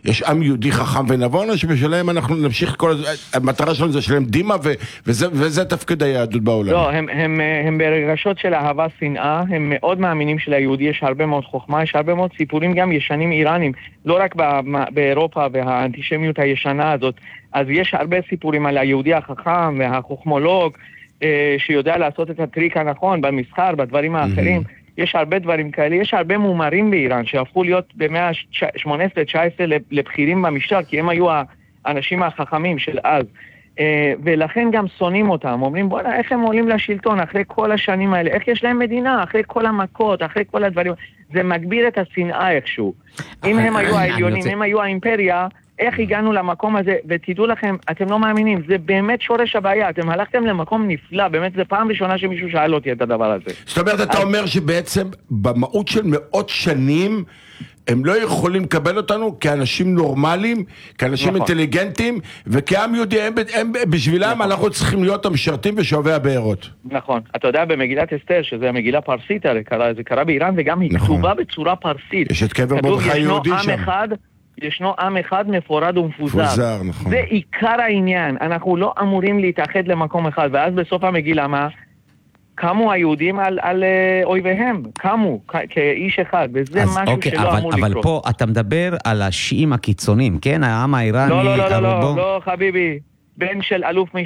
יש עם יהודי חכם ונבון, או שבשלהם אנחנו נמשיך כל המטרה שלנו זה שלהם דימה, וזה תפקיד היהדות בעולם? לא, הם ברגשות של אהבה, שנאה, הם מאוד מאמינים שליהודי יש הרבה מאוד חוכמה, יש הרבה מאוד סיפורים גם ישנים איראנים, לא רק באירופה והאנטישמיות הישנה הזאת, אז יש הרבה סיפורים על היהודי החכם והחוכמולוג, שיודע לעשות את הטריק הנכון במסחר, בדברים האחרים. יש הרבה דברים כאלה, יש הרבה מומרים באיראן שהפכו להיות במאה ה-18-19 לבחירים במשטר, כי הם היו האנשים החכמים של אז. ולכן גם שונאים אותם, אומרים בוא'נה, איך הם עולים לשלטון אחרי כל השנים האלה, איך יש להם מדינה, אחרי כל המכות, אחרי כל הדברים, זה מגביר את השנאה איכשהו. אם הם היו העליונים, אם הם היו האימפריה, איך הגענו למקום הזה, ותדעו לכם, אתם לא מאמינים, זה באמת שורש הבעיה, אתם הלכתם למקום נפלא, באמת זה פעם ראשונה שמישהו שאל אותי את הדבר הזה. זאת אומרת, אתה אומר שבעצם במהות של מאות שנים, הם לא יכולים לקבל אותנו כאנשים נורמליים, כאנשים אינטליגנטיים, וכעם יהודי, הם בשבילם אנחנו צריכים להיות המשרתים ושואבי הבארות. נכון. אתה יודע, במגילת אסתר, שזה המגילה פרסית, זה קרה באיראן, וגם היא כתובה בצורה פרסית. יש את קבר מרדכי יהודי שם. ישנו עם אחד מפורד ומפוזר. נכון. זה עיקר העניין. אנחנו לא אמורים להתאחד למקום אחד, ואז בסוף המגילה מה? קמו היהודים על אויביהם, קמו כאיש אחד, וזה משהו שלא אמור לקרות. אבל פה אתה מדבר על השיעים הקיצונים, כן? העם האיראני... לא, חביבי. בן של אלוף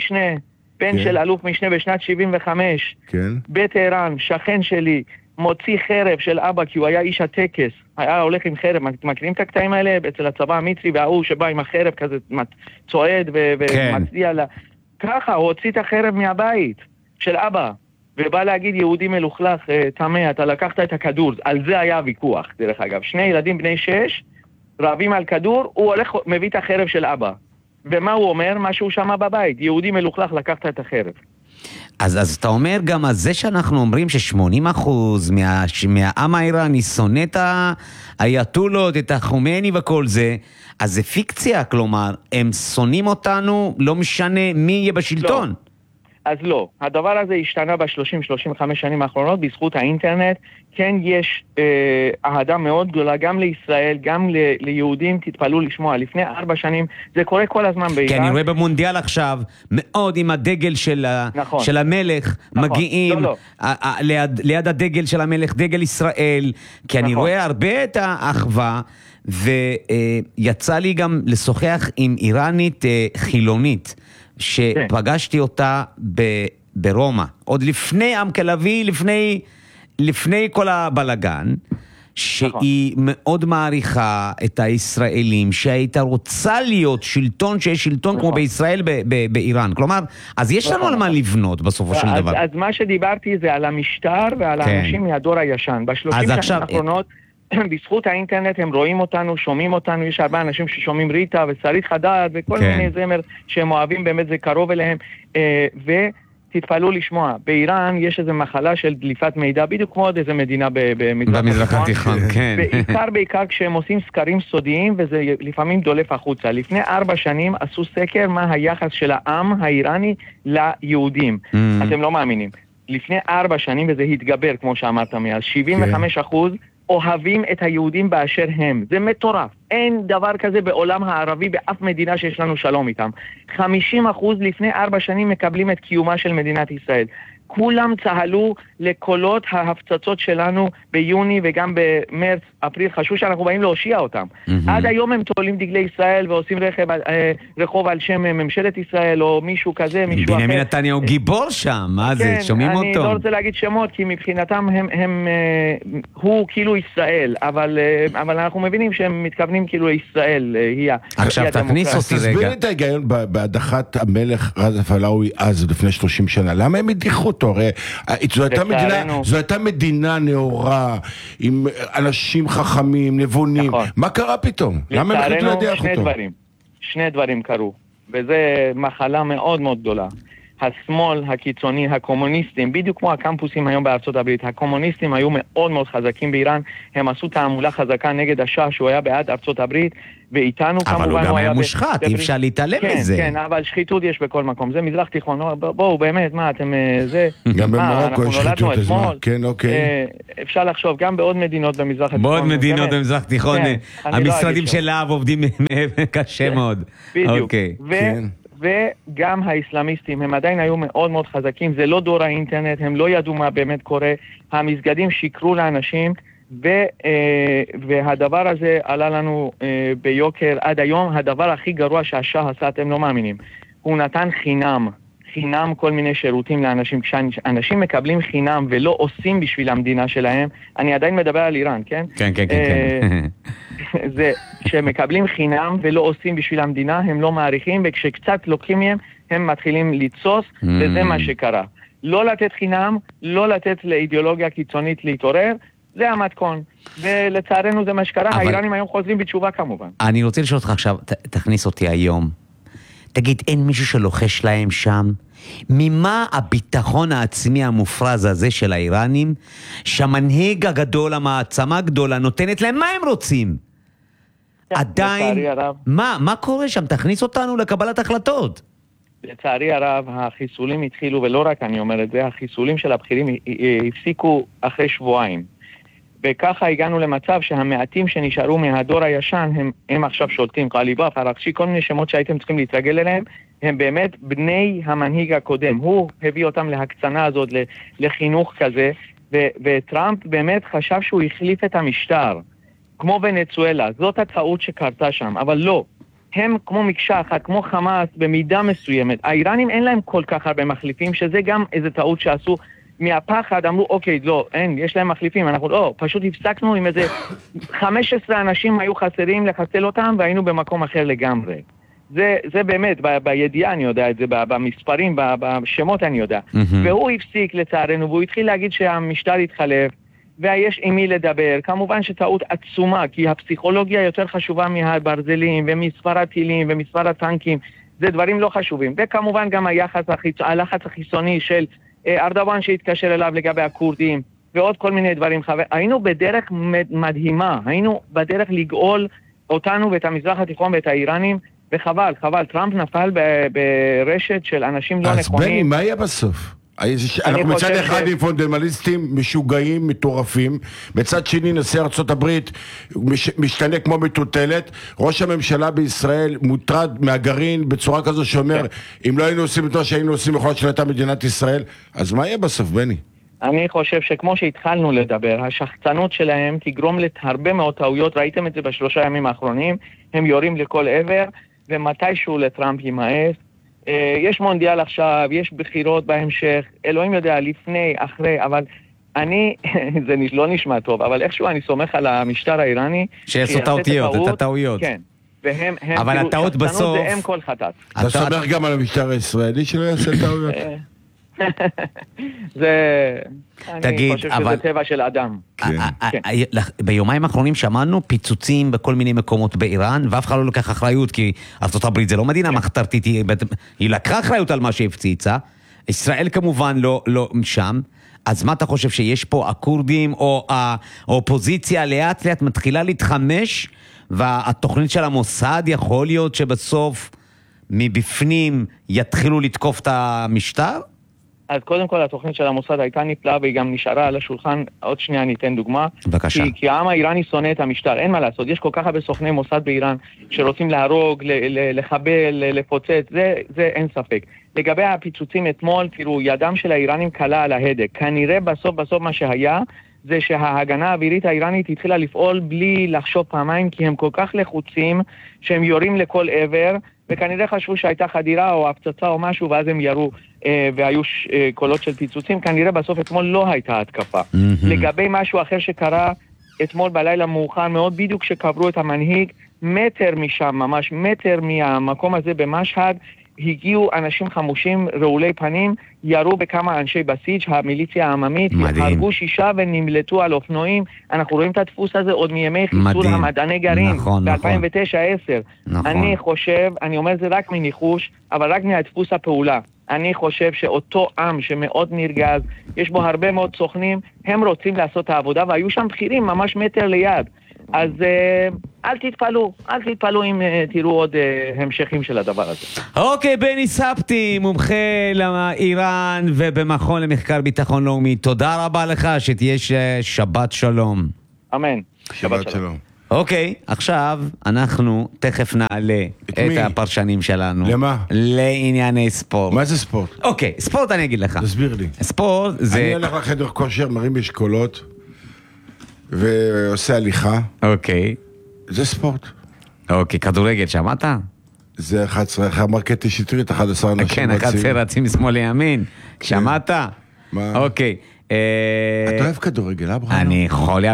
משנה, בשנת 75, בטהרן, שכן שלי, מוציא חרב של אבא, כי הוא היה איש הטקס, היה הולך עם חרב, מכירים את הקטעים האלה אצל הצבא המצרי, והוא שבא עם החרב כזה צועד ומצדיע לה. ככה, הוא הוציא את החרב מהבית של אבא, ובא להגיד יהודי מלוכלך, תמה, אתה לקחת את הכדור, על זה היה ויכוח, דרך אגב. שני ילדים בני 6, רבים על כדור, הוא הולך, מביא את החרב של אבא. ומה הוא אומר? מה שהוא שמע בבית, יהודי מלוכלך לקחת את החרב. אז אתה אומר גם על זה שאנחנו אומרים ש80% מהעם האיראני שונא את האייתולות, את החומני וכל זה, אז זה פיקציה, כלומר, הם שונאים אותנו, לא משנה מי יהיה בשלטון. לא. אז לא, הדבר הזה השתנה ב-30-35 שנים האחרונות בזכות האינטרנט, כן יש אהדה מאוד גדולה גם לישראל, גם ליהודים, תתפלאו לשמוע, לפני 4 שנים, זה קורה כל הזמן באיראן. כן, אני רואה במונדיאל עכשיו, מאוד עם הדגל של המלך, מגיעים ליד הדגל של המלך, דגל ישראל, כי אני רואה הרבה את האחווה, ויצא לי גם לשוחח עם איראנית חילונית, שפגשתי אותה ברומא, עוד לפני עם כלבי, לפני כל הבלגן, שהיא מאוד מעריכה את הישראלים, שהייתה רוצה להיות שלטון, שיש שלטון כמו בישראל באיראן. כלומר, אז יש לנו על מה לבנות בסופו של דבר. אז מה שדיברתי זה על המשטר ועל האנשים מהדור הישן. ב-30 שנים האחרונות, בזכות האינטרנט הם רואים אותנו, שומעים אותנו, יש הרבה אנשים ששומעים ריטה ושרית חדד וכל מיני זמר שהם אוהבים, באמת זה קרוב אליהם, ותתפלאו לשמוע, באיראן יש איזו מחלה של דליפת מידע, בדיוק כמו עוד איזו מדינה במזרח התיכון, כן. בעיקר כשהם עושים סקרים סודיים, וזה לפעמים דולף החוצה. לפני 4 שנים עשו סקר מה היחס של העם האיראני ליהודים. אתם לא מאמינים. לפני 4 שנים, וזה התגבר, כמו שאמרת מאז, 75% אוהבים את היהודים באשר הם. זה מטורף. אין דבר כזה בעולם הערבי, באף מדינה שיש לנו שלום איתם. 50% לפני 4 שנים מקבלים את קיומה של מדינת ישראל. כולם צהלו לקולות ההפצצות שלנו ביוני וגם במרץ, אפריל, חשבו שאנחנו באים להושיע אותם. עד היום הם תולים דגלי ישראל ועושים רחוב על שם ממשלת ישראל או מישהו כזה, מישהו אחר. בנימין נתניהו גיבור שם, מה זה? שומעים אותו? אני לא רוצה להגיד שמות, כי מבחינתם הוא כאילו ישראל, אבל אנחנו מבינים שהם מתכוונים כאילו ישראל. עכשיו תכניס אותי רגע. תסביר את ההיגיון בהדחת המלך רזה פלאוי אז לפני 30 שנה. למה הם הדיחו אותו? הרי זו הייתה מדינה נאורה, עם אנשים חכמים, נבונים. מה קרה פתאום? למה הם החליטו להדיח אותו? שני דברים קרו, וזה מחלה מאוד מאוד גדולה. השמאל הקיצוני, הקומוניסטים, בדיוק כמו הקמפוסים היום בארצות הברית, הקומוניסטים היו מאוד מאוד חזקים באיראן, הם עשו תעמולה חזקה נגד השאה שהוא היה בעד ארצות הברית, ואיתנו כמובן אבל הוא גם היה מושחת, אי אפשר להתעלם מזה. כן, אבל שחיתות יש בכל מקום, זה מזרח תיכון, בואו באמת, מה אתם, זה, גם במרוקו יש שחיתות, אז מה? כן, אוקיי. אפשר לחשוב, גם בעוד מדינות במזרח התיכון. בעוד מדינות במזרח התיכון, המשרדים של להב עובדים קשה מאוד. בדיוק, וגם האסלאמיסטים, הם עדיין היו מאוד מאוד חזקים, זה לא דור האינטרנט, הם לא ידעו מה באמת קורה, המסגדים שיקרו לאנשים, והדבר הזה עלה לנו ביוקר עד היום. הדבר הכי גרוע שהשאה עשה, אתם לא מאמינים, הוא נתן חינם כל מיני שירותים לאנשים. כשאנשים מקבלים חינם ולא עושים בשביל המדינה שלהם, אני עדיין מדבר על איראן, כן? כן. זה שמקבלים חינם ולא עושים בשביל המדינה, הם לא מעריכים, וכשקצת לוקחים מהם, הם מתחילים לצוס, וזה מה שקרה. לא לתת חינם, לא לתת לאידיאולוגיה קיצונית להתעורר, זה המתכון, ולצערנו זה מה שקרה. האיראנים היום חוזרים בתשובה כמובן. אני רוצה לשאול אותך עכשיו, תכניס אותי היום. תגיד, אין מישהו שלוחש להם שם? ממה הביטחון העצמי המופרז הזה של האיראנים, שהמנהיג הגדול, המעצמה הגדולה, נותנת להם מה הם רוצים? עדיין, מה קורה שם? תכניס אותנו לקבלת החלטות. לצערי הרב, החיסולים התחילו, ולא רק אני אומר את זה, החיסולים של הבכירים הפסיקו אחרי שבועיים. וככה הגענו למצב שהמעטים שנשארו מהדור הישן, הם עכשיו שולטים, קליבה, פרקשי, כל מיני שמות שהייתם צריכים להתרגל אליהם, הם באמת בני המנהיג הקודם. הוא הביא אותם להקצנה הזאת, לחינוך כזה, וטראמפ באמת חשב שהוא החליף את המשטר, כמו ונצואלה. זאת הטעות שקרתה שם, אבל לא. הם כמו מקשה אחת, כמו חמאס, במידה מסוימת. האיראנים אין להם כל כך הרבה מחליפים, שזה גם איזו טעות שעשו מהפחד, אמרו, אוקיי, לא, אין, יש להם מחליפים, אנחנו לא, פשוט הפסקנו עם איזה 15 אנשים היו חסרים לחסל אותם, והיינו במקום אחר לגמרי. זה באמת, בידיעה אני יודע את זה, במספרים, בשמות אני יודע. והוא הפסיק לצערנו, והוא התחיל להגיד שהמשטר התחלף, ויש עם מי לדבר. כמובן שטעות עצומה, כי הפסיכולוגיה יותר חשובה מהברזלים, ומספר הטילים, ומספר הטנקים, זה דברים לא חשובים. וכמובן גם הלחץ החיצוני של ארדואן שהתקשר אליו לגבי הקורדים, ועוד כל מיני דברים. היינו בדרך מדהימה, היינו בדרך לגאול אותנו ואת המזרח התיכון ואת האיראנים, וחבל, טראמפ נפל ברשת של אנשים לא נכונים. אז בני, מה היה בסוף? אנחנו מצד אחד עם פונדמנטליסטים משוגעים, מטורפים, מצד שני נשיא ארצות הברית משתנה כמו מטוטלת, ראש הממשלה בישראל מוטרד מהגרעין בצורה כזו שאומר, אם לא היינו עושים את מה שהיינו עושים יכול להיות שלטה מדינת ישראל, אז מה יהיה בסוף, בני? אני חושב שכמו שהתחלנו לדבר, השחצנות שלהם תגרום להרבה מאוד טעויות, ראיתם את זה בשלושה ימים האחרונים, הם יורים לכל עבר, ומתישהו לטראמפ יימאס. יש מונדיאל עכשיו, יש בחירות בהמשך, אלוהים יודע, לפני, אחרי, אבל אני, זה לא נשמע טוב, אבל איכשהו אני סומך על המשטר האיראני. שיעשו טעויות, את הטעויות. כן. אבל הטעות בסוף... זה אם כל חטאת. אתה סומך גם על המשטר הישראלי שלא יעשה טעויות? אני חושב שזה טבע של אדם. ביומיים האחרונים שמענו פיצוצים בכל מיני מקומות באיראן, ואף אחד לא לוקח אחריות, כי ארצות הברית זה לא מדינה מחתרתית, היא לקחה אחריות על מה שהפציצה, ישראל כמובן לא שם. אז מה אתה חושב, שיש פה הקורדים או האופוזיציה לאט לאט מתחילה להתחמש, והתוכנית של המוסד יכול להיות שבסוף מבפנים יתחילו לתקוף את המשטר? אז קודם כל התוכנית של המוסד הייתה נפלאה, והיא גם נשארה על השולחן. עוד שנייה ניתן דוגמה. בבקשה. כי העם האיראני שונא את המשטר, אין מה לעשות. יש כל כך הרבה סוכני מוסד באיראן שרוצים להרוג, לחבל, לפוצץ, זה אין ספק. לגבי הפיצוצים אתמול, תראו, ידם של האיראנים קלה על ההדק. כנראה בסוף מה שהיה, זה שההגנה האווירית האיראנית התחילה לפעול בלי לחשוב פעמיים, כי הם כל כך לחוצים שהם יורים לכל עבר, וכנראה חשבו שהייתה חדירה או הפצצה או משהו, ואז הם ירו והיו קולות של פיצוצים. כנראה בסוף אתמול לא הייתה התקפה. לגבי משהו אחר שקרה אתמול בלילה מאוחר מאוד, בדיוק שקברו את המנהיג, מטר משם, ממש מטר מהמקום הזה במשהד, הגיעו אנשים חמושים, רעולי פנים, ירו בכמה אנשי בסיג', המיליציה העממית, הרגו 6 ונמלטו על אופנועים. אנחנו רואים את הדפוס הזה עוד מימי חיסול המדעני גרעין, ב-2009-2010. אני חושב, אני אומר זה רק מניחוש, אבל רק מהדפוס הפעולה. אני חושב שאותו עם שמאוד נרגז, יש בו הרבה מאוד סוכנים, הם רוצים לעשות את העבודה, והיו שם בכירים ממש מטר ליד. אז אל תתפלו אם תראו עוד המשכים של הדבר הזה. אוקיי, בני ספטי, מומחה לאיראן ובמכון למחקר ביטחון לאומי. תודה רבה לך, שתהיה שבת שלום. אמן. שבת שלום. אוקיי, עכשיו אנחנו תכף נעלה את הפרשנים שלנו. למה? לענייני ספורט. מה זה ספורט? אוקיי, ספורט אני אגיד לך. תסביר לי. ספורט זה... אני הולך לחדר כושר, מרים משקולות ועושה הליכה. אוקיי. זה ספורט. אוקיי, כדורגל, שמעת? זה 11, אמר קטי שטרית, 11 אנשים כן, 11 רצים משמאל לימין. שמעת? מה? אוקיי. אתה אוהב כדורגל, אברהם? אני חולה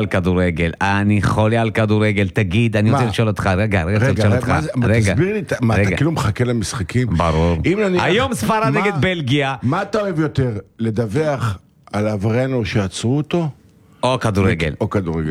על כדורגל. תגיד, אני רוצה לשאול אותך. רגע, תסביר לי, מה, אתה כאילו מחכה למשחקים? ברור. היום ספרד נגד בלגיה. מה אתה אוהב יותר? לדווח על עברנו שעצרו אותו? או כדורגל. או כדורגל.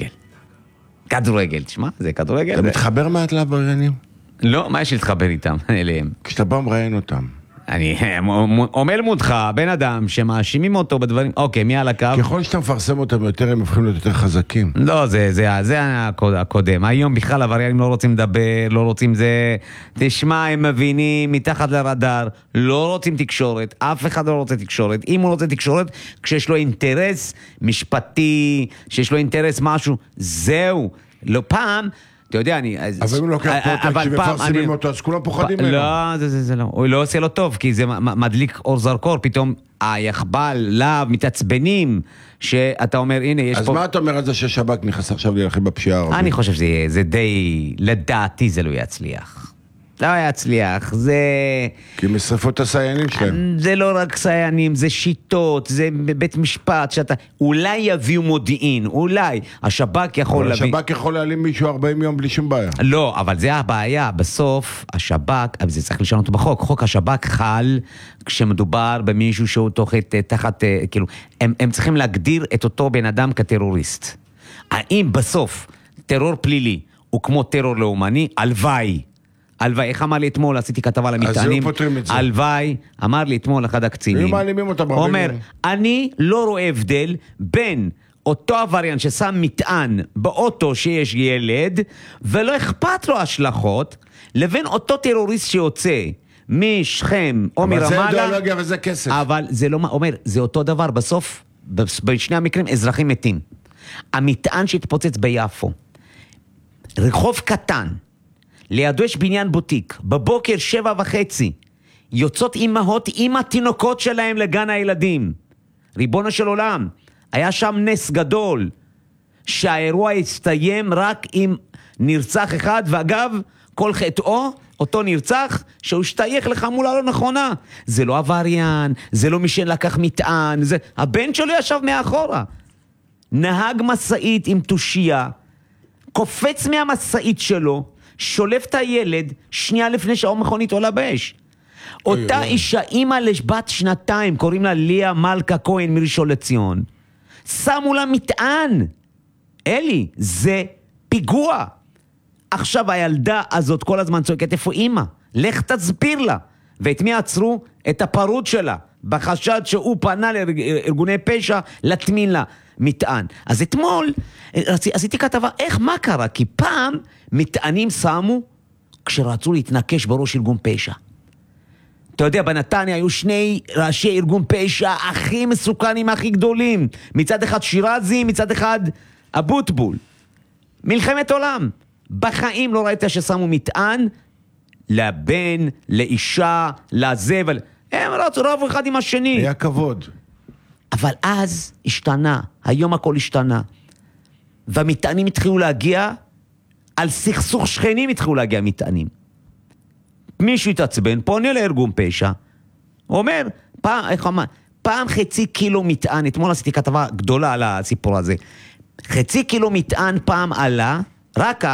כדורגל, תשמע, זה כדורגל. אתה מתחבר מעט לעבריינים? לא, מה יש להתחבר איתם, אליהם? כשאתה בא מראיין אותם. אני אומר מודך, בן אדם שמאשימים אותו בדברים, אוקיי, מי על הקו? ככל שאתה מפרסם אותם יותר, הם הופכים להיות יותר חזקים. לא, זה הקודם. היום בכלל עבריינים לא רוצים לדבר, לא רוצים זה... תשמע, הם מבינים מתחת לרדאר, לא רוצים תקשורת, אף אחד לא רוצה תקשורת. אם הוא רוצה תקשורת, כשיש לו אינטרס משפטי, שיש לו אינטרס משהו, זהו. לא פעם... אתה יודע, אבל אם הוא לוקח פרוטק שמפרסמים אותו, אז כולם פוחדים ממנו. לא, זה לא. הוא לא עושה לו טוב, כי זה מדליק אור זרקור, פתאום היחבל, להב, מתעצבנים, שאתה אומר, הנה, יש פה... אז מה אתה אומר על זה ששב"כ נכנס עכשיו להילחם בפשיעה הערבית? אני חושב שזה די... לדעתי זה לא יצליח. לא יצליח, זה... כי הם ישרפו את הסיינים שלהם. זה לא רק סיינים, זה שיטות, זה בית משפט, שאתה... אולי יביאו מודיעין, אולי. השב"כ יכול להביא... השב"כ יכול להעלים מישהו 40 יום בלי שום בעיה. לא, אבל זה הבעיה. בסוף, השב"כ, אבל זה צריך לשנות בחוק. חוק השב"כ חל כשמדובר במישהו שהוא תחת, כאילו, הם צריכים להגדיר את אותו בן אדם כטרוריסט. האם בסוף טרור פלילי הוא כמו טרור לאומני? הלוואי, איך אמר לי אתמול, עשיתי כתבה למטענים, הלוואי, אמר לי אתמול אחד הקצינים, אומר, אני לא רואה הבדל בין אותו עבריין ששם מטען באוטו שיש ילד, ולא אכפת לו השלכות, לבין אותו טרוריסט שיוצא משכם או מרמאללה. אבל זה אידיאולוגיה וזה כסף. אבל זה לא, אומר, זה אותו דבר, בסוף, בשני המקרים, אזרחים מתים. המטען שהתפוצץ ביפו, רחוב קטן, לידו יש בניין בוטיק, בבוקר 7:30, יוצאות אמהות עם התינוקות שלהם לגן הילדים. ריבונו של עולם, היה שם נס גדול, שהאירוע הסתיים רק עם נרצח אחד, ואגב, כל חטאו, אותו נרצח, שהוא השתייך לחמולה לא נכונה. זה לא עבריין, זה לא מי שלקח מטען, זה... הבן שלו ישב מאחורה. נהג מסעית עם תושייה, קופץ מהמסעית שלו, שולף את הילד, שנייה לפני שהאור מכונית עולה באש. אותה אישה, אימא לבת 2, קוראים לה ליה מלכה כהן מראשון לציון. שמו לה מטען. אלי, זה פיגוע. עכשיו הילדה הזאת כל הזמן צועקת, איפה אימא? לך תסביר לה. ואת מי עצרו? את הפרוד שלה. בחשד שהוא פנה לארגוני פשע לטמין לה מטען. אז אתמול עשיתי כתבה, מה קרה? כי פעם מטענים שמו כשרצו להתנקש בראש ארגון פשע. אתה יודע, בנתניה היו 2 ראשי ארגון פשע הכי מסוכנים, הכי גדולים. מצד אחד שירזי, מצד אחד אבוטבול. מלחמת עולם. בחיים לא ראית ששמו מטען לבן, לאישה, לזבל. הם רבו אחד עם השני. היה כבוד. אבל אז השתנה, היום הכל השתנה. והמטענים התחילו להגיע, על סכסוך שכנים התחילו להגיע מטענים. מישהו התעצבן, פונה לארגון פשע, אומר, פעם 0.5 קילו מטען, אתמול עשיתי כתבה גדולה על הסיפור הזה, 0.5 קילו מטען פעם עלה, רק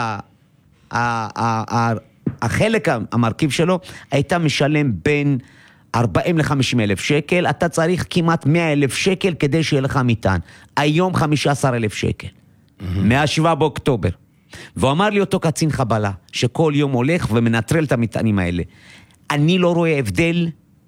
החלק המרכיב שלו, הייתה משלם בין 40 ל-50 אלף שקל, אתה צריך כמעט 100 אלף שקל כדי שיהיה לך מטען. היום 15 אלף שקל. מה-7 באוקטובר. והוא אמר לי אותו קצין חבלה, שכל יום הולך ומנטרל את המטענים האלה. אני לא רואה הבדל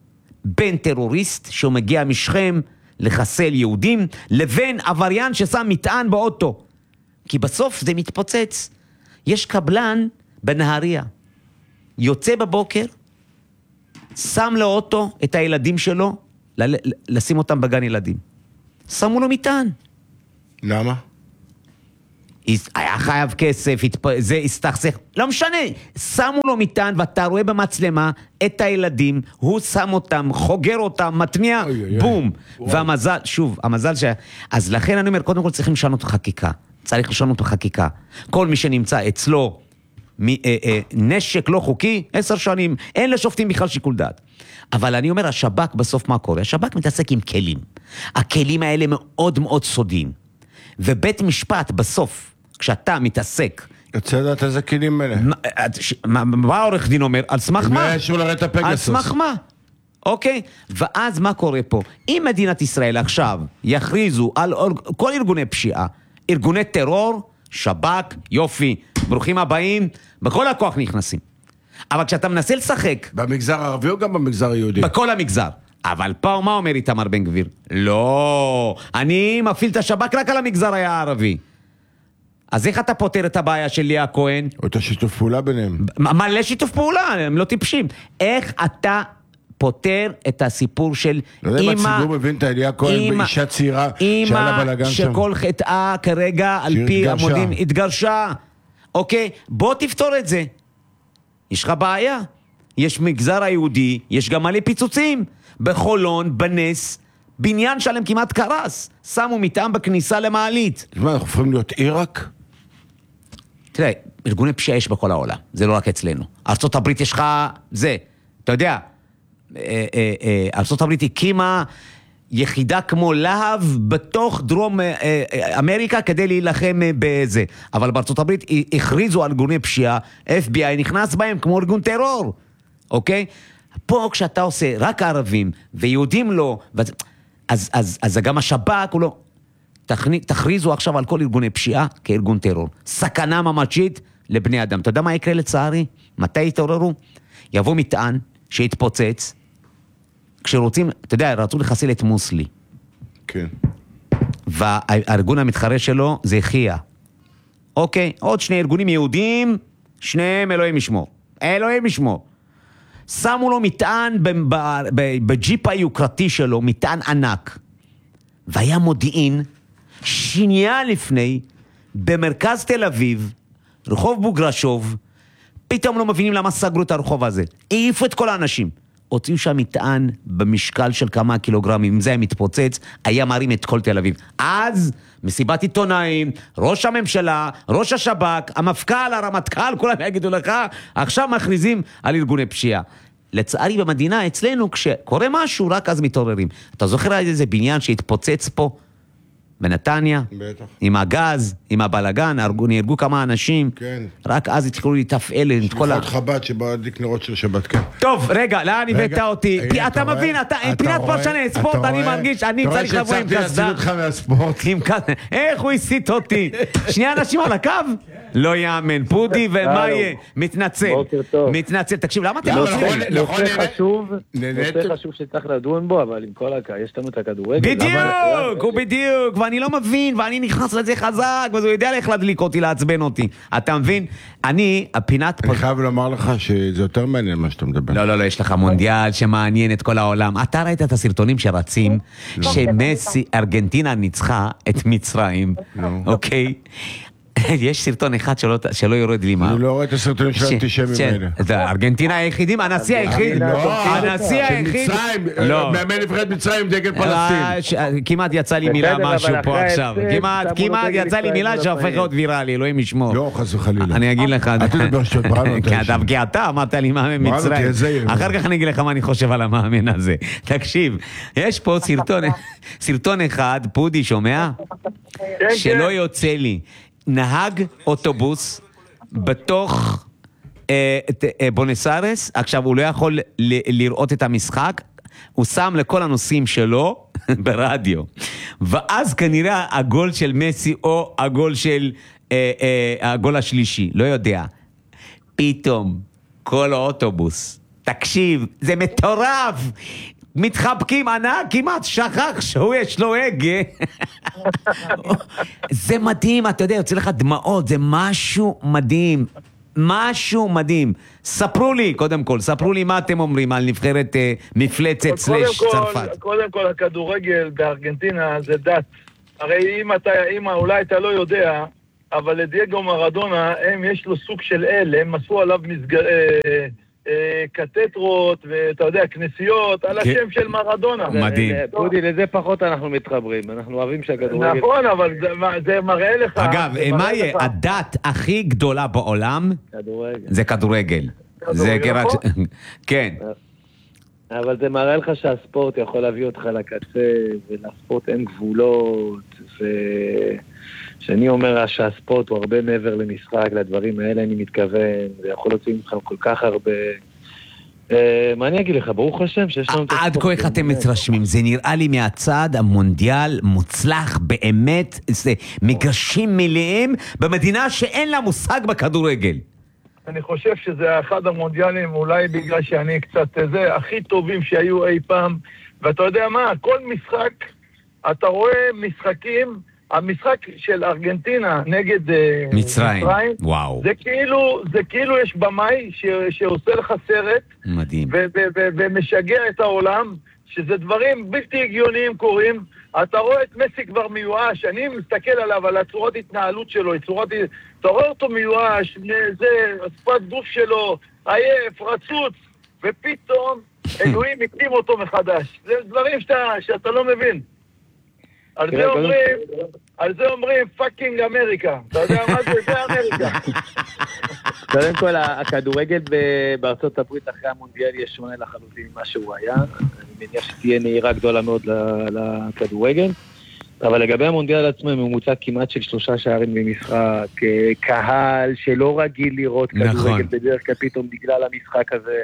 בין טרוריסט שהוא מגיע משכם לחסל יהודים, לבין עבריין ששם מטען באוטו. כי בסוף זה מתפוצץ. יש קבלן בנהריה, יוצא בבוקר, שם לאוטו את הילדים שלו, לשים אותם בגן ילדים. שמו לו מטען. למה? היה חייב כסף, זה הסתכסך, לא משנה, שמו לו מטען, ואתה רואה במצלמה את הילדים, הוא שם אותם, חוגר אותם, מטמיע, בום. והמזל, שוב, המזל אז לכן אני אומר, קודם כל צריכים לשנות חקיקה. צריך לשנות בחקיקה. כל מי שנמצא אצלו נשק לא חוקי, 10 שנים, אין לשופטים בכלל שיקול דעת. אבל אני אומר, השב"כ בסוף מה קורה? השב"כ מתעסק עם כלים. הכלים האלה מאוד מאוד סודיים. ובית משפט בסוף, כשאתה מתעסק... רוצה לדעת איזה כלים אלה? מה העורך דין אומר? על סמך מה? על סמך מה? אוקיי? ואז מה קורה פה? אם מדינת ישראל עכשיו יכריזו על כל ארגוני פשיעה, ארגוני טרור, שב"כ, יופי, ברוכים הבאים, בכל הכוח נכנסים. אבל כשאתה מנסה לשחק... במגזר הערבי או גם במגזר היהודי? בכל המגזר. אבל פה מה אומר איתמר בן גביר? לא, אני מפעיל את השב"כ רק על המגזר הערבי. אז איך אתה פותר את הבעיה של ליה כהן? או את השיתוף פעולה ביניהם. מלא שיתוף פעולה, הם לא טיפשים. איך אתה פותר את הסיפור של לא יודע אם הציבור מבין את ליה כהן באישה צעירה שעלה בלגן שם. שכל חטאה כרגע על פי המודים התגרשה. אוקיי, בוא תפתור את זה. יש לך בעיה. יש מגזר היהודי, יש גם מלא פיצוצים. בחולון, בנס, בניין שלם כמעט קרס. שמו מטען בכניסה למעלית. מה, אנחנו הופכים להיות עיראק? תראה, ארגוני פשיעה יש בכל העולם. זה לא רק אצלנו. ארצות הברית יש לך, זה, אתה יודע, ארצות הברית הקימה יחידה כמו להב בתוך דרום אמריקה כדי להילחם בזה. אבל בארצות הברית הכריזו על ארגוני פשיעה, FBI נכנס בהם כמו ארגון טרור. אוקיי? פה כשאתה עושה רק ערבים ויהודים לא, אז גם השב"כ הוא לא, תכריזו עכשיו על כל ארגוני פשיעה כארגון טרור. סכנה ממשית לבני אדם. אתה יודע מה יקרה לצערי? מתי יתעוררו? יבוא מטען שיתפוצץ, כשרוצים, אתה יודע, רצו לחסל את מוסלי. כן. והארגון המתחרה שלו זה חיה. אוקיי, עוד 2 ארגונים יהודים, שניהם אלוהים ישמור. אלוהים ישמור. שמו לו מטען בג'יפ היוקרתי שלו, מטען ענק. והיה מודיעין, שנייה לפני, במרכז תל אביב, רחוב בוגרשוב, פתאום לא מבינים למה סגרו את הרחוב הזה. העיפו את כל האנשים. הוציאו שם מטען במשקל של כמה קילוגרמים, אם זה היה מתפוצץ, היה מרים את כל תל אביב. אז, מסיבת עיתונאים, ראש הממשלה, ראש השב"כ, המפכ"ל, הרמטכ"ל, כולם יגידו לך, עכשיו מכריזים על ארגוני פשיעה. לצערי במדינה, אצלנו, כשקורה משהו, רק אז מתעוררים. אתה זוכר איזה בניין שהתפוצץ פה? בנתניה? בטח. עם הגז, עם הבלגן, נהרגו כמה אנשים. כן. רק אז התחילו להתפעל את כל שליחות חב"ד שבא להדליק נרות של שבת, כן. טוב, רגע, לאן הבאת אותי? אתה מבין, פינת פרשני ספורט, אני מרגיש, אני צריך לבוא עם קסדה. אתה רואה שהצלחתי להציל אותך מהספורט. איך הוא הסיט אותי? 2 אנשים על הקו? לא יאמן, פודי ומה יהיה? מתנצל. מתנצל, תקשיב, למה אתם לא עושים? נושא חשוב שצריך לדון בו, אבל עם כל הקה, יש לנו את הכדורגל. בדיוק, הוא בדיוק, ואני לא מבין, ואני נכנס לזה חזק, ואז הוא יודע איך להדליק אותי, לעצבן אותי. אתה מבין? אני חייב לומר לך שזה יותר מעניין מה שאתה מדבר. לא, יש לך מונדיאל שמעניין את כל העולם. אתה ראית את הסרטונים שרצים, שמסי, ארגנטינה ניצחה את מצרים, אוקיי? יש סרטון אחד שלא יורד לי מה. אני לא רואה את הסרטונים של האנטישמים האלה. ארגנטינה היחידים, הנשיא היחיד. הנשיא היחיד. מאמן נבחרת מצרים, דגל פלסטין. כמעט יצא לי מילה משהו פה עכשיו. כמעט יצא לי מילה שהפך להיות ויראלי, אלוהים ישמור. לא, חס וחלילה. אני אגיד לך. אל תדבר שטויות, ברנו. כי אתה אמרת לי מאמן מצרים. אחר כך אני אגיד לך מה אני חושב על המאמן הזה. תקשיב, יש פה סרטון אחד, פודי שומע? שלא יוצא לי. נהג אוטובוס בתוך בונס איירס, עכשיו הוא לא יכול לראות את המשחק, הוא שם לכל הנושאים שלו ברדיו, ואז כנראה הגול של מסי או הגול השלישי, לא יודע, פתאום כל האוטובוס, תקשיב, זה מטורף, מתחבקים, ענק, כמעט שכח שהוא יש לו הגה. זה מדהים, אתה יודע, יוצא לך דמעות, זה משהו מדהים. משהו מדהים. ספרו לי, קודם כל, ספרו לי מה אתם אומרים על נבחרת מפלצת סלש צרפת. קודם כל, הכדורגל בארגנטינה זה דת. הרי אם אולי אתה לא יודע, אבל לדייגו מרדונה, יש לו סוג של אל, הם עשו עליו קתדרות, ואתה יודע, כנסיות, על השם של מרדונה. מדהים. פודי, לזה פחות אנחנו מתחברים, אנחנו אוהבים שהכדורגל... נכון, אבל זה מראה לך... אגב, מה יהיה? הדת הכי גדולה בעולם זה כדורגל. זה נכון? כן. אבל זה מראה לך שהספורט יכול להביא אותך לקצה, ולספורט אין גבולות, שאני אומר שהספורט הוא הרבה מעבר למשחק, לדברים האלה אני מתכוון, זה יכול להוציא ממך כל כך הרבה... מה אני אגיד לך? ברוך השם שיש לנו... עד כה איך אתם מתרשמים? זה נראה לי מהצד המונדיאל מוצלח באמת, זה מגרשים מלאים במדינה שאין לה מושג בכדורגל. אני חושב שזה אחד המונדיאלים, אולי בגלל שאני קצת זה, הכי טובים שהיו אי פעם, ואתה יודע מה, כל משחק, אתה רואה משחקים, המשחק של ארגנטינה נגד מצרים, וואו. זה כאילו יש במאי שעושה לך סרט, מדהים. ומשגע את העולם, שזה דברים בלתי הגיוניים קורים, אתה רואה את מסי כבר מיואש, אני מסתכל עליו, על הצורת התנהלות שלו, אתה רואה אותו מיואש, שפת גוף שלו, עייף, רצוץ, ופתאום אלוהים הקים אותו מחדש. זה דברים שאתה לא מבין. על זה אומרים פאקינג אמריקה. אתה יודע מה זה? זה אמריקה. קודם כל, הכדורגל בארצות הברית אחרי המונדיאל יש שונה לחלוטין ממה שהוא היה. אני מניח שתהיה נהירה גדולה מאוד לכדורגל. אבל לגבי המונדיאל עצמו, ממוצע כמעט של 3 שערים במשחק, קהל שלא רגיל לראות כדורגל בדרך כלל פתאום בגלל המשחק הזה.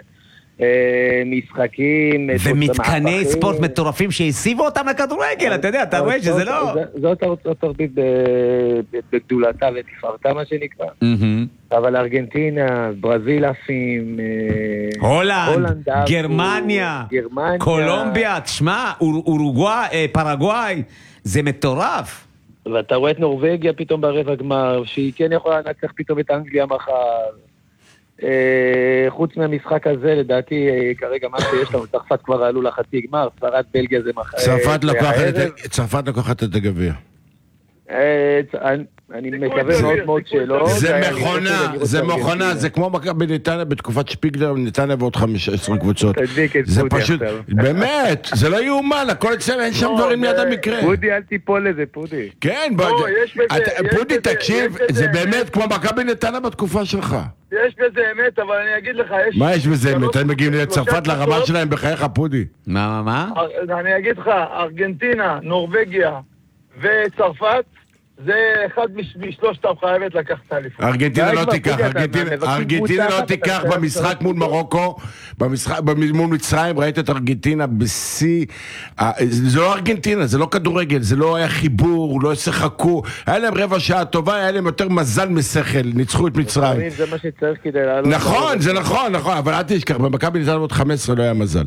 משחקים ומתקני ספורט מטורפים שהסיבו אותם לכדורגל, אתה יודע, אתה רואה שזה לא... זאת ארצות הברית בגדולתה ותפארתה מה שנקרא, אבל ארגנטינה, ברזיל עפים, הולנד, גרמניה, קולומביה, תשמע, אורוגוואי, פרגוואי, זה מטורף. ואתה רואה את נורווגיה פתאום ברבע גמר, שהיא כן יכולה לנצח פתאום את אנגליה מחר. חוץ מהמשחק הזה, לדעתי, כרגע מה שיש לנו, צרפת כבר עלו לחצי גמר, ספרד, בלגיה זה מחר. צרפת לקחת את הגביע. אני מקווה מאוד מאוד שלא. זה מכונה, זה כמו מכבי נתניה בתקופת שפיגלר, נתניה ועוד 15 קבוצות. זה פשוט, באמת, זה לא יאומן, הכל אצלנו, אין שם דברים ליד המקרה. פודי, אל תיפול לזה, פודי. כן, פודי, תקשיב, זה באמת כמו מכבי נתניה בתקופה שלך. יש בזה אמת, אבל אני אגיד לך, מה יש בזה אמת? הם מגיעים לצרפת לרמה שלהם בחייך, פודי. מה? אני אגיד לך, ארגנטינה, נורווגיה וצרפת, זה אחד משלושת חייבת לקחת אליפות. ארגנטינה לא תיקח במשחק מול מרוקו, מול מצרים, ראית את ארגנטינה בשיא, זה לא ארגנטינה, זה לא כדורגל, זה לא היה חיבור, לא שחקו, היה להם רבע שעה טובה, היה להם יותר מזל משכל, ניצחו את מצרים. זה מה שצריך כדי לעלות. נכון, זה נכון, אבל אל תשכח, במכבי נתניה עוד 15 לא היה מזל.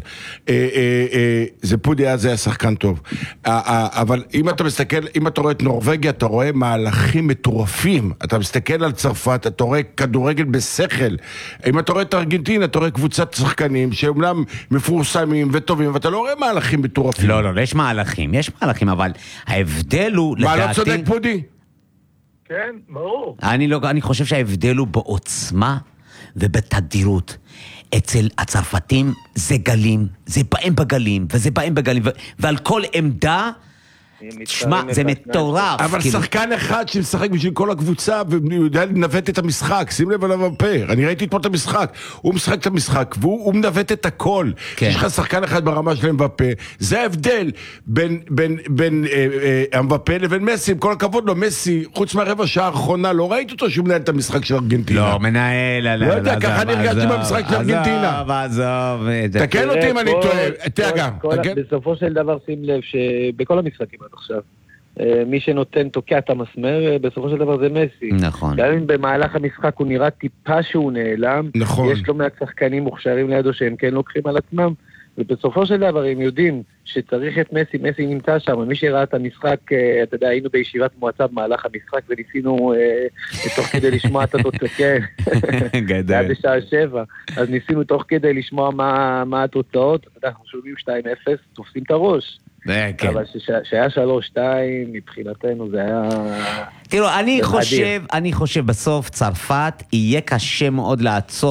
זה פודי היה, זה היה שחקן טוב. אבל אם אתה מסתכל, אם אתה רואה את נורווגיה, אתה רואה מהלכים מטורפים. אתה מסתכל על צרפת, אתה רואה כדורגל בשכל. אם אתה רואה את ארגנטינה, אתה רואה קבוצת שחקנים שאומנם מפורסמים וטובים, ואתה לא רואה מהלכים מטורפים. לא, יש מהלכים, אבל ההבדל הוא, מה, לא צודק פודי? כן, ברור. אני חושב שההבדל הוא בעוצמה ובתדירות. אצל הצרפתים זה גלים, זה באים בגלים, וזה באים בגלים, ועל כל עמדה תשמע, זה מטורף. אבל שחקן אחד שמשחק בשביל כל הקבוצה ויודע לנווט את המשחק, שים לב עליו הפה. אני ראיתי פה את המשחק, הוא משחק את המשחק והוא מנווט את הכל. יש לך שחקן אחד ברמה שלהם בפה, זה ההבדל בין המבפה לבין מסי. עם כל הכבוד לו, מסי, חוץ מהרבע שעה האחרונה, לא ראיתי אותו שהוא מנהל את המשחק של ארגנטינה. לא, מנהל, לא יודע, ככה אני הרגשתי במשחק של ארגנטינה. תקן אותי אם אני טועה. בסופו של דבר שים לב שבכל המשחקים עכשיו. מי שנותן תוקע את המסמר, בסופו של דבר זה מסי. נכון. גם אם במהלך המשחק הוא נראה טיפה שהוא נעלם, נכון. יש לו מעט שחקנים מוכשרים לידו שהם כן לוקחים על עצמם, ובסופו של דבר הם יודעים שצריך את מסי, מסי נמצא שם, מי שראה את המשחק, אתה יודע, היינו בישיבת מועצה במהלך המשחק, וניסינו תוך כדי לשמוע את התוצאות, זה היה בשעה 7, אז ניסינו תוך כדי לשמוע מה התוצאות, אנחנו שומעים 2-0, תופסים את הראש. אבל שהיה 3-2 מבחינתנו זה היה... תראו, אני חושב בסוף צרפת יהיה קשה מאוד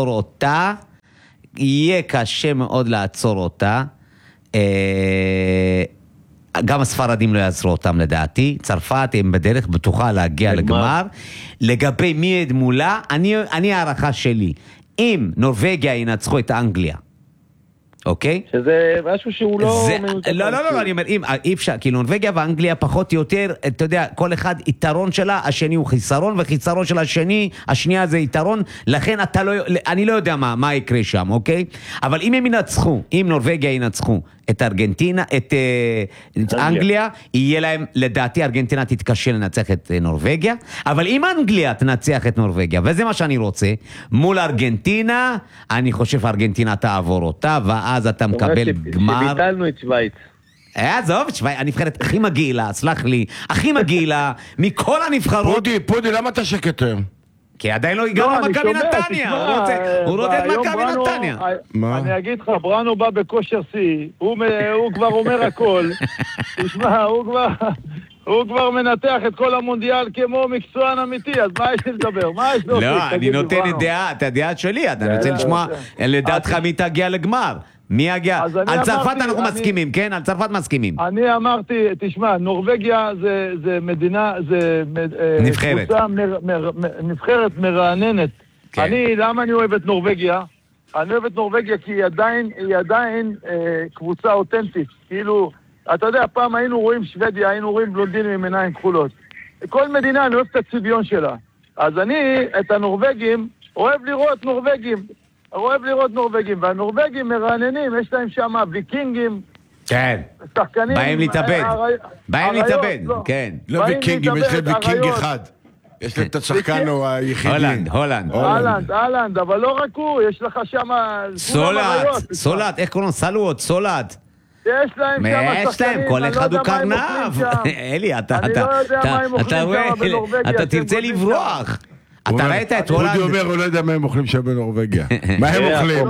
לעצור אותה, גם הספרדים לא יעצרו אותם לדעתי, צרפת הם בדרך בטוחה להגיע לגמר, לגבי מי עד מולה, אני הערכה שלי, אם נורווגיה ינצחו את אנגליה, אוקיי? שזה משהו שהוא לא... לא, אני אומר, אי אפשר, כי נורווגיה ואנגליה פחות או יותר, אתה יודע, כל אחד יתרון שלה, השני הוא חיסרון, וחיסרון של השנייה זה יתרון, לכן אני לא יודע מה יקרה שם, אוקיי? אבל אם הם ינצחו, אם נורווגיה ינצחו את ארגנטינה, את אנגליה, יהיה להם, לדעתי ארגנטינה תתקשה לנצח את נורווגיה, אבל אם אנגליה תנצח את נורווגיה, וזה מה שאני רוצה, מול ארגנטינה, אני חושב ארגנטינה תעבור אותה, ואז אתה מקבל גמר. שביטלנו את שוויץ. עזוב, שוויץ, הנבחרת הכי מגעילה, סלח לי, הכי מגעילה, מכל הנבחרות. פודי, למה אתה שקט היום? כי עדיין לא הגענו למכבי נתניה, הוא רודד מכבי נתניה. אני אגיד לך, ברנו בא בכושר שיא, הוא כבר אומר הכל, תשמע, הוא כבר מנתח את כל המונדיאל כמו מקצוען אמיתי, אז מה יש לי לדבר? לא, אני נותן את הדעה שלי, אתה רוצה לשמוע לדעתך מי תגיע לגמר. מי יגיע? על צרפת אנחנו מסכימים, כן? על צרפת מסכימים. אני אמרתי, תשמע, נורווגיה זה מדינה, זה נבחרת מרעננת. למה אני אוהב את נורווגיה? אני אוהב את נורווגיה כי היא עדיין קבוצה אותנטית. כאילו, אתה יודע, פעם היינו רואים שוודיה, היינו רואים בלונדינים עם עיניים כחולות. כל מדינה, אני אוהב את הצביון שלה. אז אני, את הנורווגים, אוהב לראות נורווגים, והנורווגים מרעננים, יש להם שם ויקינגים, כן, שחקנים, באים להתאבד, כן. לא ויקינגים, יש להם ויקינג אחד. יש להם את השחקן או היחידי. הולנד, אבל לא רק הוא, יש לך שם... סולת, איך קוראים? סולת. יש להם שם שחקנים, כל אחד הוא קרנב. אלי, אתה רואה, אתה תרצה לברוח. אתה ראית את הולנד? פודי אומר, הוא לא יודע מה הם אוכלים שם בנורווגיה. מה הם אוכלים?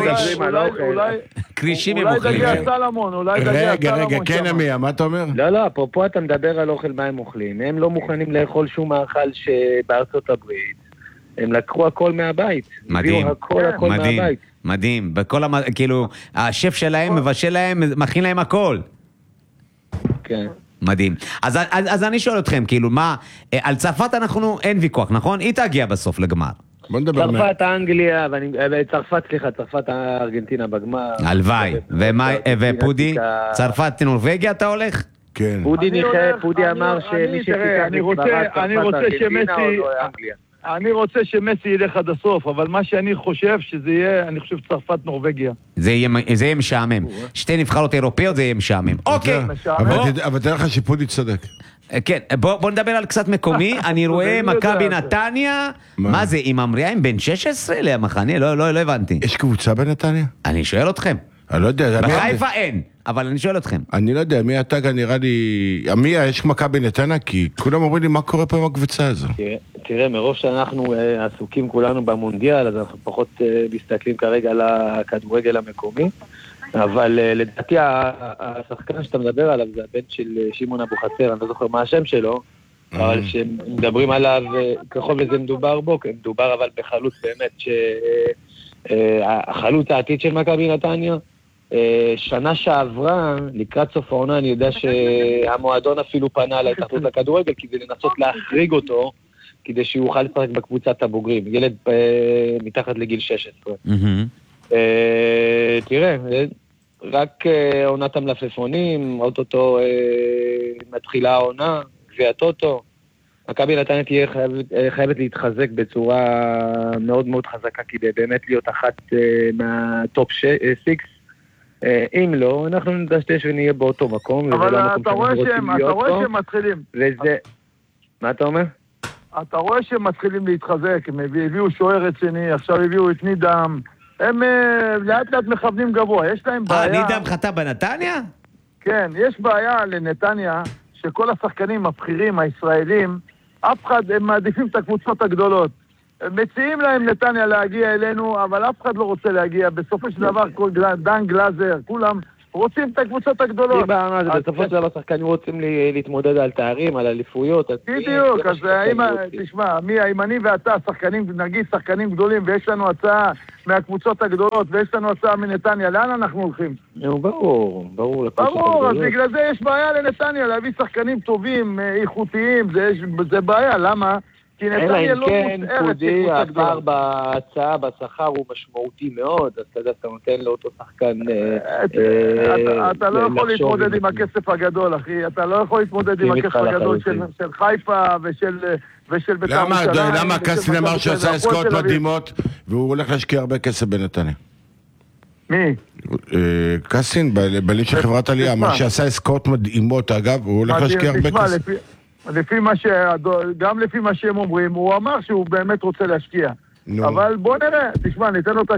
קרישים הם אוכלים. אולי דגי הסלמון, רגע, כן אמיה, מה אתה אומר? לא, אפרופו אתה מדבר על אוכל, מה הם אוכלים. הם לא מוכנים לאכול שום מאכל שבארצות הברית. הם לקחו הכל מהבית. מדהים. הכל מהבית. מדהים. כאילו, השף שלהם מבשל להם, מכין להם הכל. כן. מדהים. אז אני שואל אתכם, כאילו, מה, על צרפת אין ויכוח, נכון? היא תגיע בסוף לגמר. צרפת, אנגליה, צרפת, ארגנטינה בגמר. הלוואי. ופודי, צרפת, נורווגיה אתה הולך? כן. פודי אמר שמי שתיקח אני רוצה שמסי ילך עד הסוף, אבל מה שאני חושב שזה יהיה, אני חושב צרפת נורווגיה. זה יהיה משעמם. שתי נבחרות אירופאיות זה יהיה משעמם. אוקיי. אבל תראה לך שפודי צודק. כן, בוא נדבר על קצת מקומי. אני רואה מכבי נתניה. מה זה, עם אמריהם בן 16 למחנה? לא הבנתי. יש קבוצה בנתניה? אני שואל אתכם. אני לא יודע. בחיפה אין, אבל אני שואל אתכם. אני לא יודע, מי אתה נראה לי... מי, יש מכבי נתניה? כי כולם אומרים לי מה קורה פה עם הקבוצה הזו. תראה, מרוב שאנחנו עסוקים כולנו במונדיאל, אז אנחנו פחות מסתכלים כרגע על הכדורגל המקומי. אבל לדעתי השחקן שאתה מדבר עליו זה הבן של שמעון אבו חצר, אני לא זוכר מה השם שלו, אבל שמדברים עליו, ככל וזה מדובר בו, מדובר אבל בחלוץ באמת, החלוץ העתיד של מכבי נתניה, שנה שעברה, לקראת סוף העונה, אני יודע שהמועדון אפילו פנה להתאחדות לכדורגל, כדי לנסות להחריג אותו, כדי שהוא יוכל לשחק בקבוצת הבוגרים, ילד מתחת לגיל 16. תראה, רק עונת המלפפונים, אוטוטו מתחילה העונה, גביע הטוטו. מכבי נתניה תהיה חייבת להתחזק בצורה מאוד מאוד חזקה, כדי באמת להיות אחת מהטופ 6. אם לא, אנחנו נדשתש ונהיה באותו מקום. אבל אתה רואה שהם מתחילים. מה אתה אומר? אתה רואה שהם מתחילים להתחזק, הם הביאו שוער רציני, עכשיו הביאו את נידם, הם לאט לאט מכוונים גבוה, יש להם בעיה... נידם חטא בנתניה? כן, יש בעיה לנתניה, שכל השחקנים הבכירים, הישראלים, אף אחד, הם מעדיפים את הקבוצות הגדולות. מציעים להם נתניה להגיע אלינו, אבל אף אחד לא רוצה להגיע. בסופו של דבר, דן גלאזר, כולם רוצים את הקבוצות הגדולות. בסופו של דבר, השחקנים רוצים להתמודד על תארים, על אליפויות. בדיוק, אז תשמע, אם אני ואתה שחקנים, נגיד שחקנים גדולים, ויש לנו הצעה מהקבוצות הגדולות, ויש לנו הצעה מנתניה, לאן אנחנו הולכים? ברור. ברור, אז בגלל זה יש בעיה לנתניה, להביא שחקנים טובים, איכותיים, זה בעיה, למה? כי נתניה לא מוסערת פודי, הפער בהצעה, בשכר הוא משמעותי מאוד, אז אתה יודע, אתה נותן לאותו שחקן... אתה לא יכול להתמודד עם הכסף הגדול, אחי, אתה לא יכול להתמודד עם הכסף הגדול של חיפה ושל בית"ר ירושלים. למה קסטין אמר שעשה עסקאות מדהימות, והוא הולך להשקיע הרבה כסף בנתניה? מי? קסטין, בלין של חברת עלייה, אמר שעשה עסקאות מדהימות, אגב, הוא הולך להשקיע הרבה כסף. גם לפי מה שהם אומרים, הוא אמר שהוא באמת רוצה להשקיע. אבל בוא נראה, תשמע, ניתן לו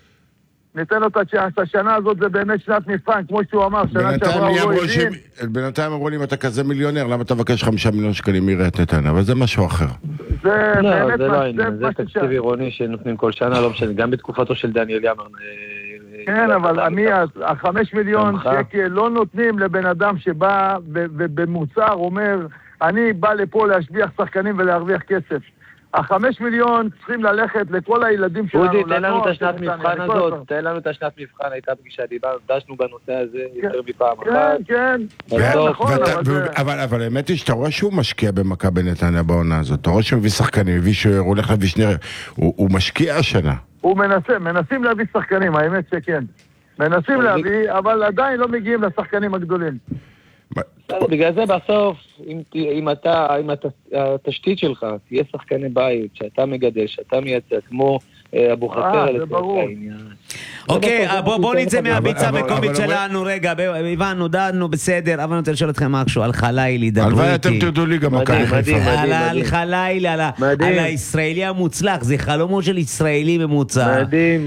את הצ'אנס, השנה הזאת זה באמת שנת מבחן, כמו שהוא אמר, שנה שעברה הוא לא הבין. בינתיים אמרו לי, אם אתה כזה מיליונר, למה אתה מבקש 5 מיליון שקלים מעיריית נתניה? אבל זה משהו אחר. זה באמת זה תקציב עירוני שנותנים כל שנה, לא משנה, גם בתקופתו של דניאל ימר. כן, אבל 5 מיליון שקל לא נותנים לבן אדם שבא ובמוצר אומר... אני בא לפה להשביח שחקנים ולהרוויח כסף. 5 מיליון צריכים ללכת לכל הילדים שלנו. אודי, תן לנו את השנת מבחן הזאת, תן לנו את השנת מבחן, הייתה פגישה, דשנו בנושא הזה יותר מפעם אחת. כן, נכון. אבל האמת היא שאתה רואה שהוא משקיע במכבי נתניה בעונה הזאת, אתה רואה שהוא מביא שחקנים, מביא שוער, הוא הולך להביא שני... הוא משקיע השנה. הוא מנסים להביא שחקנים, האמת שכן. מנסים להביא, אבל עדיין לא מגיעים לשחקנים הגדולים. בגלל זה בסוף, אם התשתית שלך תהיה שחקני בית, שאתה מגדל, שאתה מייצר, כמו אבו חפר, זה ברור. אוקיי, בואו נצא מהביצה המקומית שלנו, רגע, הבנו, דנו, בסדר, אבל אני רוצה לשאול אתכם משהו, על חלילי, דברו איתי. הלוואי אתם תרדו לי גם מכבי חיפה. על חלילי, על הישראלי המוצלח, זה חלומו של ישראלי ממוצע. מדהים.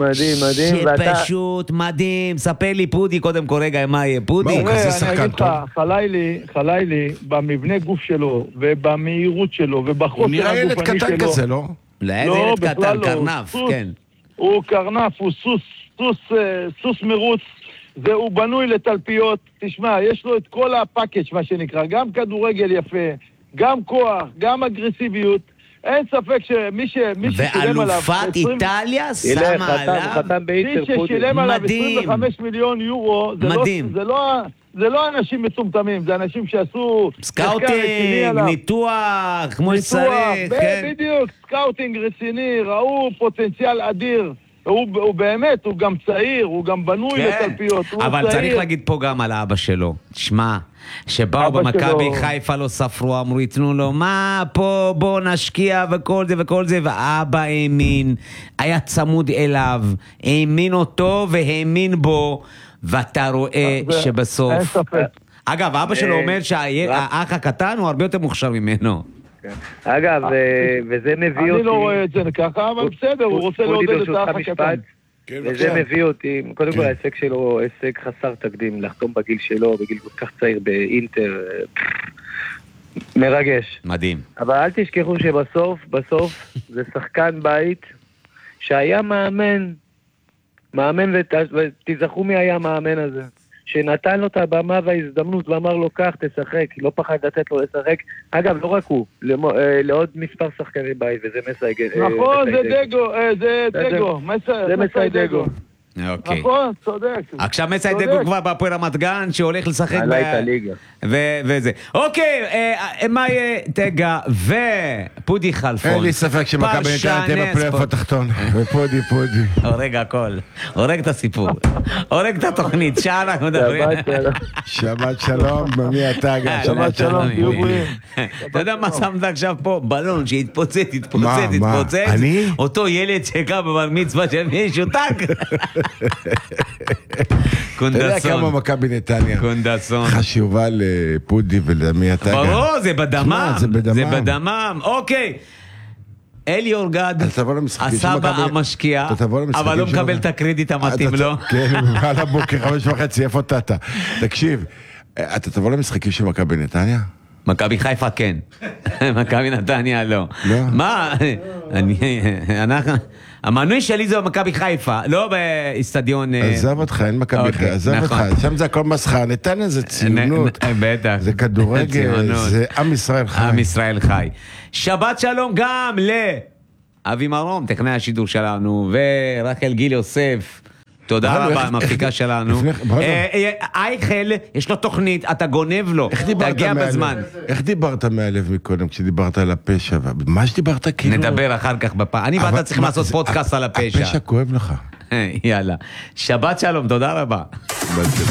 שפשוט מדהים, ספר לי פודי, קודם כל רגע, מה יהיה פודי? אני אגיד לך, חלילי, במבנה גוף שלו, ובמהירות שלו, ובחוסר הוא נראה ילד קטן כזה, לא? לא, ילד קטן, קרנף, כן. הוא קרנף, הוא סוס מרוץ, הוא בנוי לתלפיות, תשמע, יש לו את כל הפאקג' מה שנקרא, גם כדורגל יפה, גם כוח, גם אגרסיביות, אין ספק שמי ששילם עליו... ואלופת איטליה שמה עליו... מי ששילם עליו 25 מיליון יורו, זה לא אנשים מצומצמים, זה אנשים שעשו... סקאוטינג, ניתוח, כמו שצריך, כן. בדיוק, סקאוטינג רציני, ראו פוטנציאל אדיר. הוא באמת, הוא גם צעיר, הוא גם בנוי לתלפיות. אבל צריך להגיד פה גם על האבא שלו. תשמע, שבאו במכבי חיפה לא ספרו, אמרו, יתנו לו, מה פה, בוא נשקיע וכל זה, ואבא האמין, היה צמוד אליו, האמין אותו והאמין בו, ואתה רואה שבסוף... אין ספק. אגב, אבא שלו אומר שהאח הקטן הוא הרבה יותר מוכשר ממנו. אגב, וזה מביא אותי... אני לא רואה את זה ככה, אבל בסדר, הוא רוצה לעודד את האח הקטן. וזה מביא אותי, קודם כל ההישג שלו הוא הישג חסר תקדים, לחתום בגיל שלו, בגיל כל כך צעיר באינטר, מרגש. מדהים. אבל אל תשכחו שבסוף זה שחקן בית שהיה מאמן ותזכרו מי היה המאמן הזה, שנתן לו את הבמה וההזדמנות ואמר לו כך תשחק, לא פחד לתת לו לשחק. אגב, לא רק הוא, לעוד מספר שחקני בית, וזה מסי דגו. נכון, זה מסי דגו. נכון, צודק. עכשיו מסי דגו כבר בהפועל רמת גן שהולך לשחק וזה. אוקיי, מה יהיה תגע ופודי חלפון. אין לי ספק שמכבי נתניה תהיה בפלייאוף התחתון. ופודי. הורג הכל, הורג את הסיפור, הורג את התוכנית, שעה אנחנו מדברים. שבת שלום, במי אתה גם. שבת שלום, תהיו בריאים. אתה יודע מה שמת עכשיו פה? בלון שהתפוצץ. אני? אותו ילד שקע בבר מצווה של מישהו, טק. אתה יודע כמה מכבי נתניה חשובה לפודי ולמי אתה גם. ברור, זה בדמם. אוקיי, אליאור גד, הסבא המשקיע, אבל לא מקבל את הקרדיט המתאים לו. כן, על הבוקר, 5:30, איפה אתה? תקשיב, אתה תבוא למשחקים של מכבי נתניה? מכבי חיפה כן, מכבי נתניה לא. מה? המנוי שלי זה מכבי חיפה, לא באצטדיון... עזב אותך, אין מכבי חיפה, עזב אותך, שם זה הכל מסחר, נתניה זה ציונות, בטח, זה כדורגל, זה עם ישראל חי. עם ישראל חי. שבת שלום גם לאבי מרום, טכנאי השידור שלנו, ורחל גיל יוסף. תודה רבה, המפיקה שלנו. אייכל, יש לו תוכנית, אתה גונב לו, תגיע בזמן. איך דיברת מהלב מקודם כשדיברת על הפשע? מה שדיברת כאילו? נדבר אחר כך בפעם. אני ואתה צריכים לעשות פודקאסט על הפשע. הפשע כואב לך. יאללה. שבת שלום, תודה רבה.